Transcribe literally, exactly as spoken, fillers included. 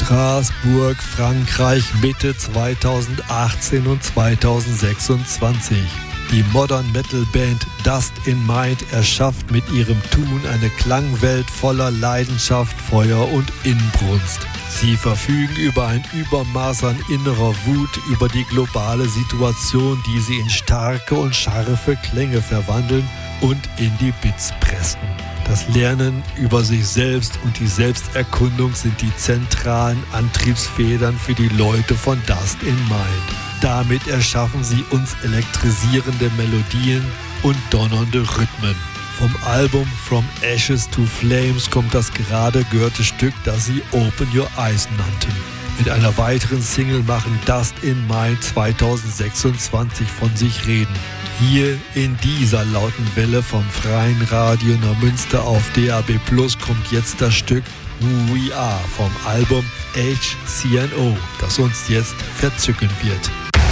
Straßburg, Frankreich, Mitte zweitausendachtzehn und zweitausendsechsundzwanzig. Die Modern Metal Band Dust in Mind erschafft mit ihrem Tun eine Klangwelt voller Leidenschaft, Feuer und Inbrunst. Sie verfügen über ein Übermaß an innerer Wut über die globale Situation, die sie in starke und scharfe Klänge verwandeln und in die Bits pressen. Das Lernen über sich selbst und die Selbsterkundung sind die zentralen Antriebsfedern für die Leute von Dust in Mind. Damit erschaffen sie uns elektrisierende Melodien und donnernde Rhythmen. Vom Album From Ashes to Flames kommt das gerade gehörte Stück, das sie Open Your Eyes nannten. Mit einer weiteren Single machen Dust in Mind zweitausendsechsundzwanzig von sich reden. Hier in dieser lauten Welle vom Freien Radio Neumünster auf D A B Plus kommt jetzt das Stück Who We Are vom Album H C N O, das uns jetzt verzücken wird.